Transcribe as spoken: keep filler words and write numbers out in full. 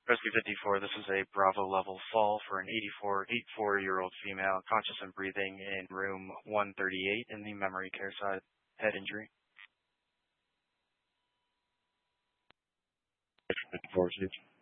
Rescue fifty-four, this is a Bravo level fall for an eighty-four, eighty-four-year-old female, conscious and breathing in room one thirty-eight in the memory care side, head injury. fifty-four, Chief.